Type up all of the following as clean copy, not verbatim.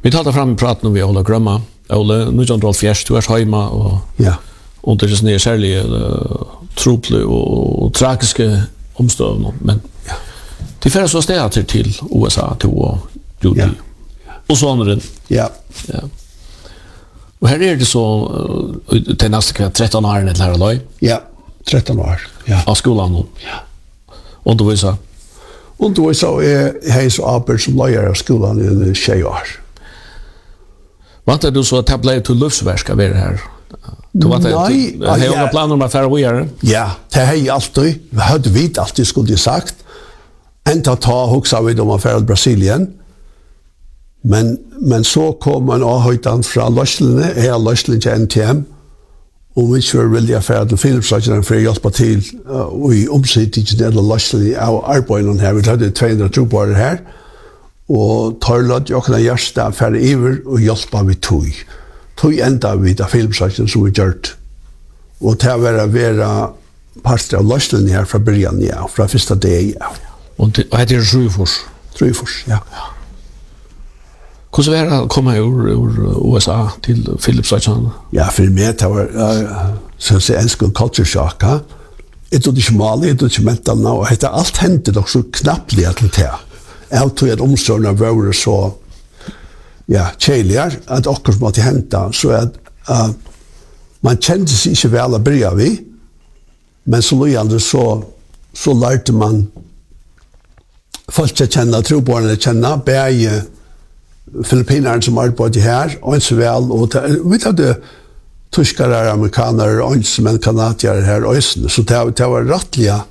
Vi tar fram praten om vi Ola Grömma. Ola, 1974, du är hemma och under det nya särliga trople och tragiska omstövanden. Men det färre så steg till USA till Judy. Och så andra. Ja. Och här är det så till nästa 13 år eller här. Ja, 13 år. Ja. Av skolan. Ja. Undervisa. Undervisa är hejs och arbete som lärare av skolan i 20 år. Väntar du så att det blev till livsverk av det här? Nej. Jag har några planer om att färra och göra. Ja, det har jag alltid. Vi hade vid alltid skulle jag sagt. Ända ta huxa vid om affären Brasilien. Men så kom en avhöjtan från Lösslene, Lösslene till NTM. Och vi skulle vilja affären till Philipsaktionen för att hjälpa till i omsittningen eller Lösslene av arbeten här. Vi hade 200 trupper här. Och Torlad, jag kan göra affären iver och hjälpa vid tog. Tog ända vid Philipsaktionen som vi gjort. Och det var att vara part av Lösslene här från början, från första dag, Och det heter Tröjfors. Ja. Hur var det att komma ur USA till Philipsaktionen? Ja, för mig det var så att säga en culture shock. Det är inte maligt, det är inte mental nu. Det allt hände dock så knappt till det. Jag tror att omsorgen var så tjejliga att också måste hända så att man kände sig inte väl att börja vid. Men så lojande så lärde man folk att känna, trobarna att känna, bäge filippinare som arbetade här, och så väl, och vi hade tyskare, amerikaner, och men kanadier här också, så det var rättliga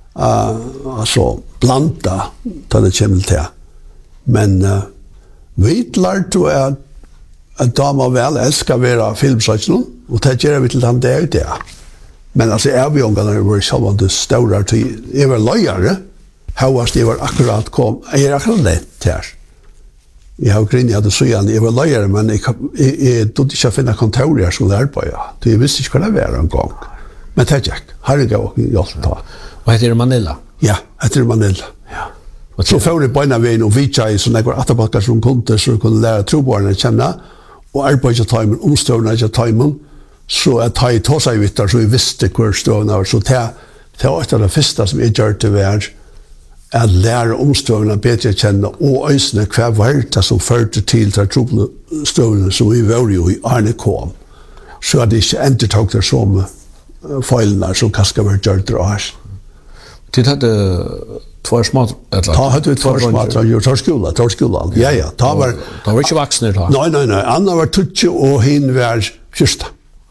alltså blanda till det kommer till. Men vi lärde att damer väl älskar vara filmsaktionen, och det gör vi till den det. Men alltså avgångarna var själva det stora till, jag var lojare, hur det var akkurat kom, jag är akkurat lätt här. Jag har grinn, jag hade så gärna, jag var lojare, men jag tog inte finna kontor jag skulle arbeta. Jag visste inte vad det var en gång. Men det gick. Här är det också hjälpt på. Vad heter det, Manila? Ja, heter det Manila. Ja. Så får det börja vägen och vitja i sådana här atabackar som kunde, så kunde lära trobarna känna, och arbeta tajmen, omstövna till tajmen, så att ta i tåsajvittar så vi visste hur stövna var. Så det var ett av det första som jag gjorde till värld, att lära omstövna bättre känna, och ösne hva var det som förde till trobstövna som vi var ju i Arne kom. Så att det inte entertog det som fejlerna som kanske var gjort det här. Det hade två små Ta hade två små tar skolan. Ja. Ta var inte vuxna då. Nej. Anna var 20 och hin var 1.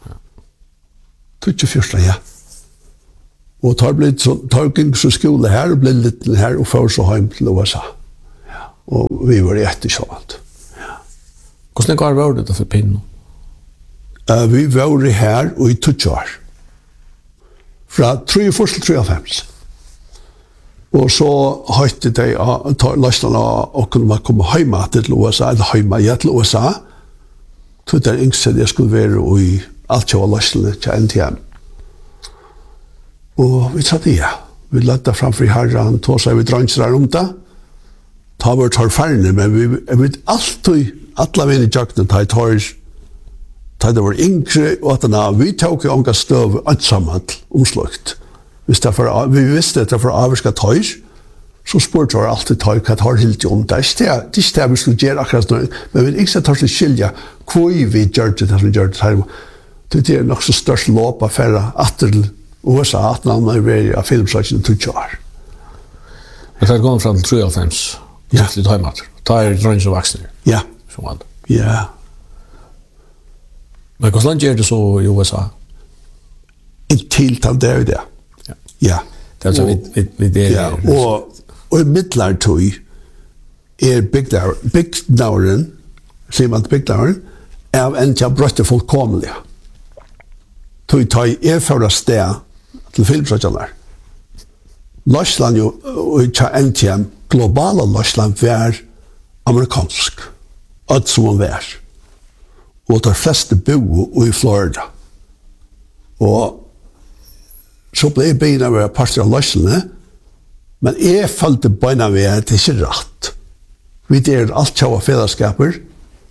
24, ja. Och tar ging så skola här och blev lite här och får så hem till USA. Ja. Och vi var jättekört. Ja. Hur var det för pinn? Vi var här och i 20 år. Från 3 till 35. Och så hade de lösarna och kunde komma hemma till USA, eller hemma till USA. Så det yngste det skulle vara i allt jag var lösarna till NTM. Og vi sa det, vi lette framfor i herren, tog seg vi dransere om det. Ta vårt har færne, men vi alltid, alla vi i jakten, ta det var yngre, og at vi tok jo ånga støv ansamhet omslukt. Vi visste at det var avvarska tøys, så spurte vi alltid tøy hva tar helt om det. Det er ikke det vi skulle gjøre akkurat nå, men vi ikke tar til skilja hvor vi gjør det som gjør det her. Det er nok så størst låp av færre atter USA att man är väldigt av filmsaktionen till 20 år. Men det har gått fram till 3,5 till hemmat. Ta dröns och vuxna. Ja. Som allt. Ja. Men hur länge är det så i USA? Ett tilltal där det. Ja. Det är så vi det. Ja, och i mittlartoj är byggdauren, säger man byggdauren, av en till brötte fullkomliga. Tog ta i förra steg till filmsaktionen. Lösland ju och NTM globala Lösland var amerikansk. Allt som man var. Och de flesta bo i Florida. Och så blev bina med part av Lösland. Men jag följde bina med att det är inte rätt. Vi är allt tjava fällskaper.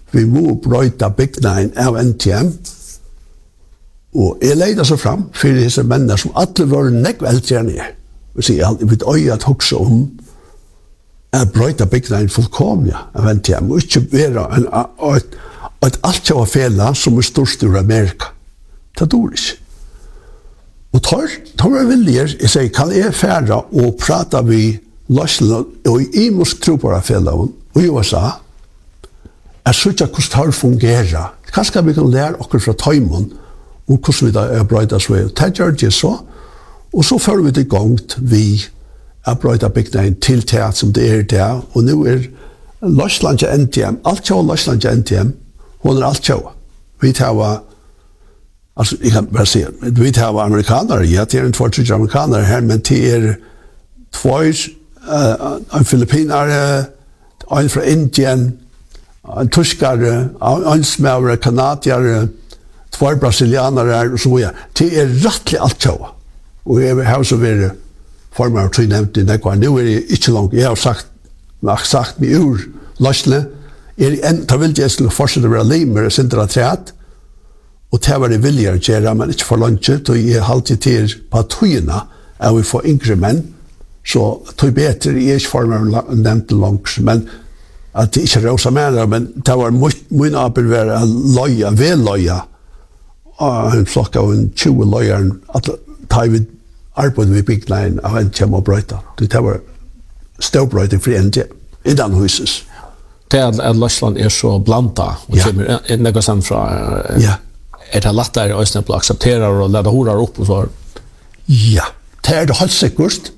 vi må brøyta byggnaden av NTM, og jeg leida så fram for disse mennene som alle var nekv eldre enn jeg. Jeg vil øye at hokse om at brøyta byggnaden fullkomlig av NTM, og ikke være et alt var fela som størst i Amerika. Det dår ikke. Og tar var viljer, jeg sier, kan jeg fære og prate vi Løsland og i musk tro på fela og i USA, er så ikke hvordan det fungerer. Kanskje vi kan lære oss fra Tøymon og hvordan vi da brøyta så. Det gjør det så, og så fører vi det gongt vi brøyta bygnaden til det som det der, og nå Løsland til NTM, alt kjøy Løsland til NTM, hun alt kjøy. Vi tar alltså jag kan bara säga vi tar amerikaner ja det är en 2-3 amerikaner här men det är två en filippinare en från Indien en tyskare en smävare kanadier två brasilianare och så ja det är rättligt allt så och vi har så vidare formar till nämnt det kvar nu är det inte långt jag har sagt mig ur Lasle en tar väl det skulle fortsätta vara limer centra träat og det var det vilja å gjøre, men ikke for lunsjet, og jeg halte til på tøyene, at vi får yngre menn, så tøy bedre, jeg ikke for meg nevnt langs, men at det ikke råsa med det, men det var mye nabel være løya, vedløya, og en flokk av en 20 løyer, at da vi arbeidet ved byggnaden av en kjem og brøyta. Det var støvbrøyting for en innan huses. Det at Løsland så blanda, og kommer noe sånn fra... det lättare att snabbt acceptera och lägga horar upp och så. Ja, det det helt säkert.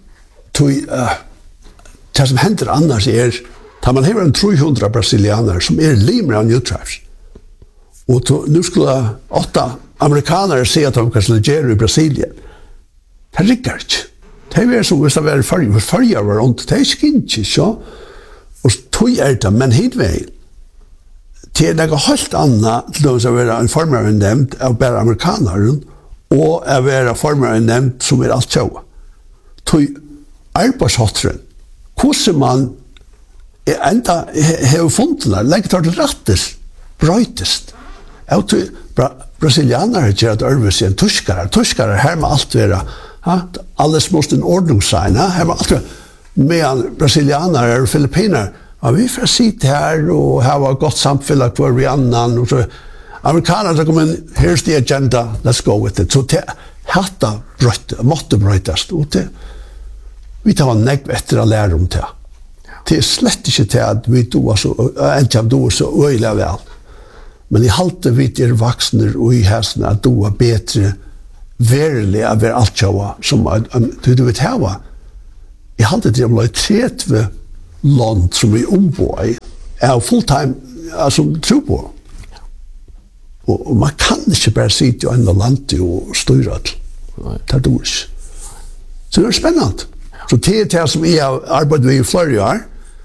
Det som händer annars tar man har en 300 brasilianer som limer av New Tribes. Och nu skulle 8 amerikaner säga att de kan legera i Brasilien. Det rikker inte. Det är så hvis det var förr var runt. Det är inte så. Och tog det, men hitvägen. Det något helt annat till de som är en formare nämnd av bara amerikaner och är vara formare nämnd som allt så. Tog arbetshottren. Hur man ända har funnit lägger det rättes brötest. Out brasilianer gör det överse en tyskare här med allt vara. Alles måste en ordning signa här med allt med brasilianer och filippiner. Ja, vi får sitta här och ha ett gott samfälle för vi annan och så amerikanerna kommer in, here's the agenda, let's go with it. Så det hatta måtte brötas och det vi tar en negv efter att lära om det. Det är slett inte till att vi då så öjliga väl. Men i halte vi vuxna och i hästen att då bättre verkligen att vara allt som du vet här. I halte det om 30 land som vi ombor i fulltime som tror på. Och man kan inte bara sitta i andra land och styra det. Det är inte. Så det är spännande. Så det är det som jag arbetar med i flera år.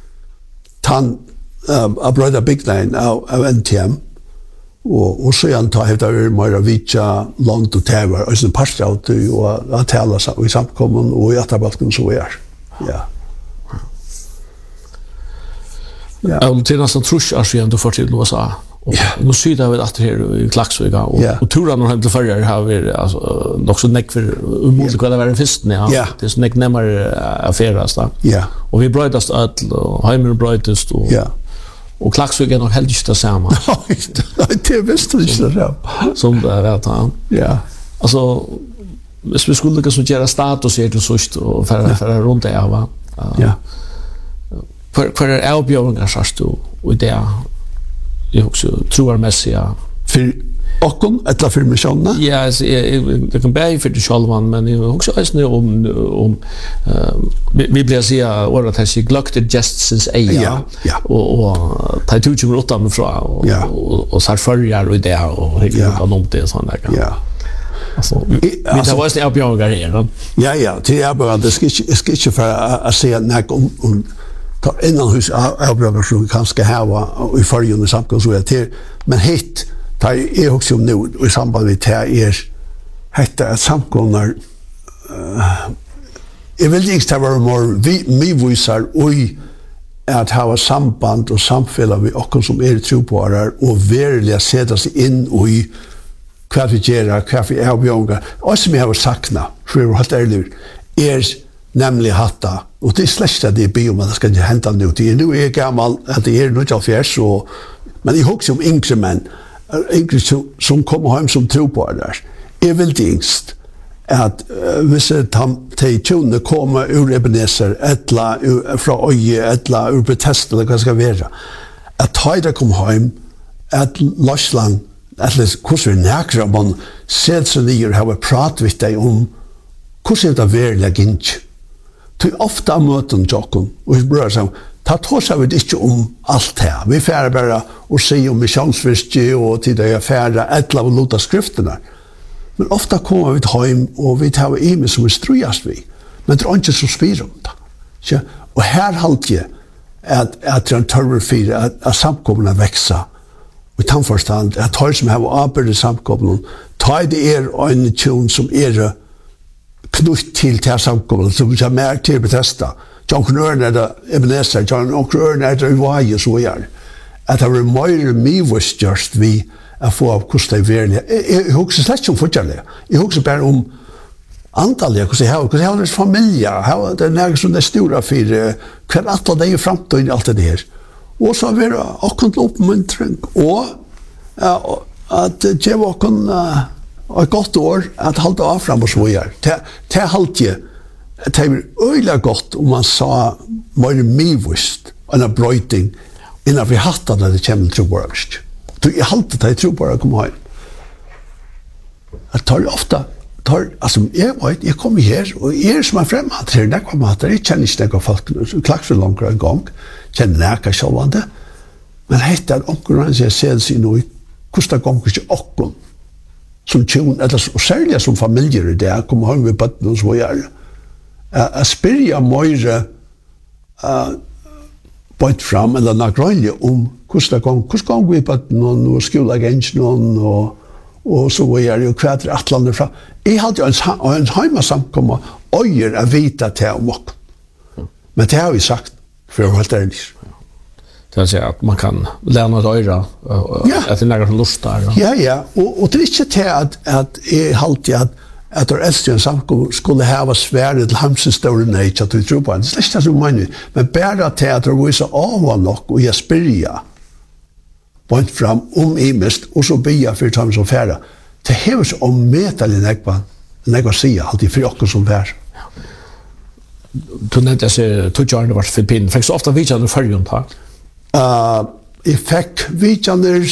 Jag bröda byggnaden av NTM. Och så jag tar det mer vitja land och tävar. Och sen passar jag till att tala i samkommen och i Atabalken så är. Ja. Ja, det är nästan trus du får till USA. Och nu syder vi att här i Klaxvika och turan och hem till förr har vi alltså också näck för omöjligt att vara en fest ja. Det är så näck närmare affäras då. Ja. Och vi brötast öll och hemmer brötast och och Klaxvika nog helt inte samma. Det är bäst att det som det är att ja. Alltså vi skulle kunna göra status i det så och för runt det va. Ja. För avbjörningar sagst du och det jag också tror mässiga för och eller för missionen. Ja, det kan bli för det självan men det också är om vi blir så or att det glökte just since och ta ut ju åt dem från och så förjar och det och kan om det sån där. Ja. Alltså vi det var det avbjörningar här. Ja, det är bara det ska inte för att säga näck om innanhus avbröder som kanske här i förrjun i samkom så är men hit tar är också nu i samband med det hette ett samkomnar jag vill inte vara mer vi visar och at ha samband og samfella vi okkur som troparar og verilig seta seg inn i hva vi gjør, hva vi avbjørnger. Og som jeg har sakna, for jeg har hatt ærlig, nemlig hatta, og det slett at det blir om at det skal ikke hente nå. Nå er jeg gammel, at det noe av fjers, men jeg husker om yngre menn, yngre som kommer hjem som troparar. Jeg vil yngst at hvis de tjonene kommer ur Ebenezer, etla fra Øye, etla ur Bethesda, eller hva det skal være, at de kommer hjem, at Lashland, eller hvordan vi nækker man ser seg nye og har prat med deg om hvordan det virkelig gint. Du ofte møter jokken, og vi brød seg, ta tåser vi ikke om alt det. Vi færre bare å si om misjonsvirke og til det er færre etla og lota skriftene. Men ofta kommer vi hjem, og vi tar ime som vi strøyast vi. Men det er ikke så spyr om det. Og her halte jeg at det er en tørre fire, at samkommene vekser. Og i tannforstand, at tar som har arbeidet samkommene, tar det en tjon som knutt til samkommene, som vi har mer til Bethesda. John Ørn det Ebenezer, John Ørn det Ivai, og så gjør. At det var mer mivostgjørst vi att få av hvordan det er virkelig. Jeg husker slett ikke om fortsatt. Jeg husker bare om antallet, hvordan jeg har en familie, det er noe som det er store for, hver alt det er fremtiden i alt det her. Og så vil det akkurat oppmuntring, og at det var akkurat et godt år at halte av frem og så gjør. Det halte det var øyelig godt om man sa mer mivust enn en brøyting innan vi hatt det det kommer til å være. Jeg halte det, jeg tror bare å komme hjem. Jeg tar ofte, altså, jeg kommer her, og jeg som fremad her, jeg kommer her, jeg kjenner ikke noen folk, klart så langt en gang, kjenner jeg sjålvande, men hette er omkring jeg ser seg nå, hvordan det ganger ikke åkken, som tjon, eller særlig som familier i det, jeg kommer hjem med bøtten og så gjør. Jeg spør jeg mer bøtt fram, eller nagrøylig om hvordan gang vi på noen og skoleagenten og så var jeg og kvæter atlander fra. Jeg hadde jo en heimasamkomma øyer å vite til om oss. Men det har vi sagt, for å holde det. Det vil si at man kan lære et øyre, at det er noe lust der. Ja, og det er ikke til at jeg halte at det eldste en samkomma skulle hava svære til hamseståret nei, at vi tror på det. Det er ikke det som mener, men bare til at det viser av nok, og jeg spyrer bort fram imest, og så blir jeg for å ta meg som færre. Det hever seg om metal i nekva sida, alltid for okker som færre. Du nevnte jeg ser tøtjørende var Filippinen. Fikk så ofte vidtjaner førjen, takk? Jeg fikk vidtjaner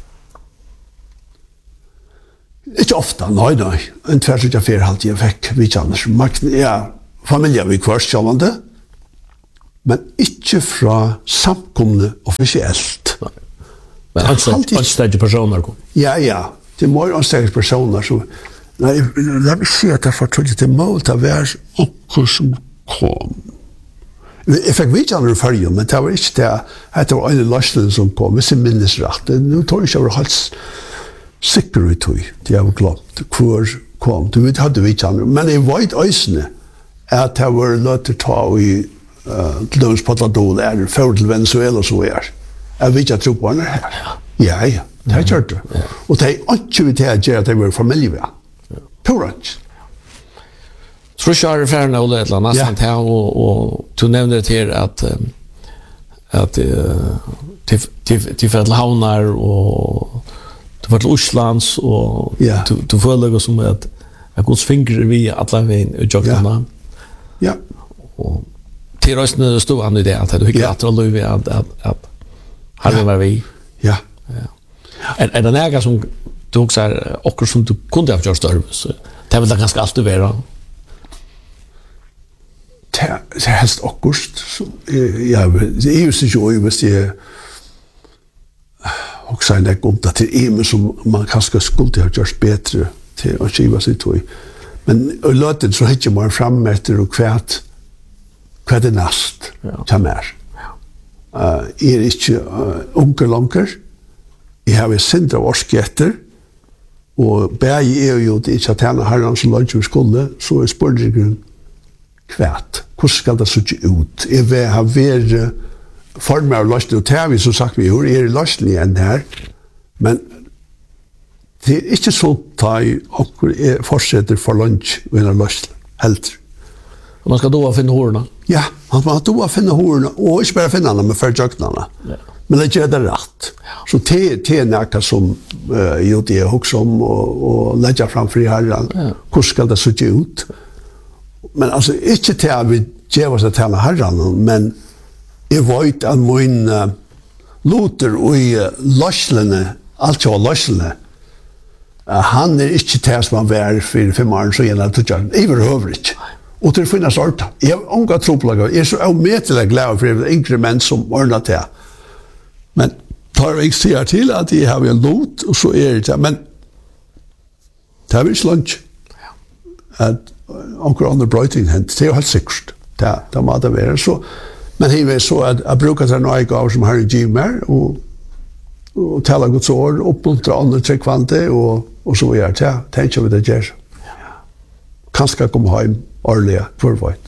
ikke ofte, nei. En tverrsutja halvt jeg fikk vidtjaner. Ja, familie vi kvart sjålande, men ikke fra samkomne offisielt. Men anstædje personer kom? Ja, det er mer anstædje personer. La meg si at jeg fortøyde til mål til å være okkur som kom. Jeg fikk vidtjaner i fargen, men det var ikke det. Det var en løsning som kom, hvis jeg minnes rett. Nå tror jeg ikke jeg var helt sikker ut i det jeg var glemt. Hvor kom? Du vet, hadde vidtjaner. Men jeg vet øysene at jeg var løtt til å ta i til dømes Patladol, for til Venezuela så Jeg vet ikke tro på henne her. Ja, det har jeg kjørt det. Og det er ikke vi til å gjøre at det var familie ved. Purant. Tror ikke jeg er ferdig å lete nesten til, og du nevner til at til Fettelhavnar, og du var til Oslands, og du føler deg som at Guds fingre vi alle veien utjøktene. Ja. Og til røstene stod han i det, at du ikke etter å løpe at har vi var vi? Ja. Er det næga som du også akkurat som du kunne ha gjort større? Det vil det ganske alltid være. Det er helst akkurat. Ja, det er jo ikke hvis jeg også er nek om det til som man kanskje skulle ha gjort bedre til å skiva seg tog. Men i løten så hittar man fram etter og hva det næst til mer. Jeg er ikke unge langer. Jeg har sint av årsketter, og begge er jo det ikke at henne herren som lønner vi skulle, så er spørsmålet kvært. Hvordan skal det se ut? Jeg vil ha vært former av løsning, og det har vi som sagt, vi i løsning igjen her, men det er ikke så ta i onker fortsetter for lunch og en løsning, helt. Man skal då finne horene? Ja, man skal då finne horene, og ikke bare finne dem, men for jøknene. Ja. Men det gjør det rett. Så det er noe som det er også om og legger fram for herren. Hvordan skal det se ut? Men altså, ikke til at vi gjør oss til herren, men jeg vet at min loter og i løslene, alt jo løslene, han er ikke til som han var for 5 år, så gjennom det gjør. Jeg behøver ikke. Og til å finne sorte. Jeg har unga troplager. Jeg er så avmetelig glad for det yngre menn som ordner til. Men tar jeg sier til at jeg har en lot, og så er det, men det er ikke lunch. At onker andre brøyting hent, det er jo helt sikkert. Det må det være. Så, men jeg vet så at jeg bruker til noe gaver som har en giv mer, og taler Guds ord, oppmuntre andre tryggvante, og så er det. Tenker vi det gjør. Kanskje komme hjem årlige forvøyt.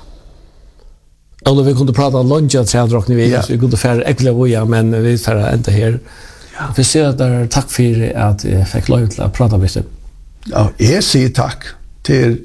Eller vi kunde prata om lunch att säga drakni vi vi kunde färra äckliga voja men vi färra inte här. Ja. Vi ser att där tack för att jag fick lov att prata med dig. Ja, jag säger tack till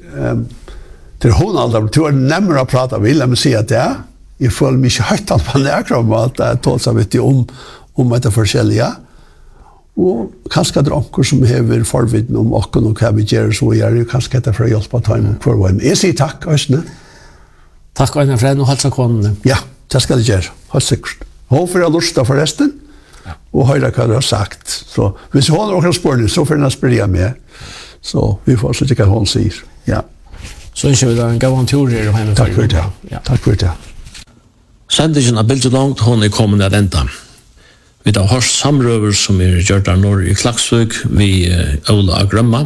hon aldrig. Du är närmare att prata vill jag säga att det. Jag får mig högt att man är om att det tåls av vet om att det forskjelliga. Och kanske drankor som häver förvidden om och vad vi gör så är det kanske det för att hjälpa time för vad. Jag säger tack Øystein. Takk Einar Fred, og halsa konene. Ja, det skal det gjøre. Helt sikkert. Håper jeg har lyst til forresten, og høre hva du har sagt. Så hvis hun har noen spørsmål, så får jeg spørre meg. Så vi får så ikke hva hun sier. Ja. Så ønsker vi da en gav tur her. Takk for det. Ja. Takk for det. Sendingen av Bildet Langt, hun er kommende at enda. Vi har hørt samrøver som gjort av Norge i Klaksvøk, vi Ola Grømma.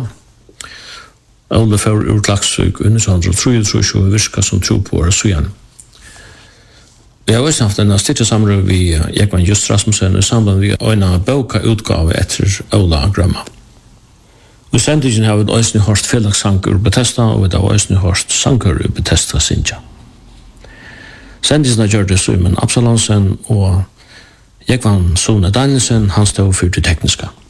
Ola får ur Klaksvøk under 1933 og virka som tro på året så igjen. Vi har også haft en styrke samrøver vi Jekvann Just Rasmussen i samband vi øyne boka utgave etter Ola Grømma. Vi sendingen har vi også hørt fellagssang ur Bethesda, og vi har også hørt sanger ur Bethesda Sintja. Sendingen har gjort det Simon Absalonsen og Jekvann Sone Danielsen, han stod for det tekniska.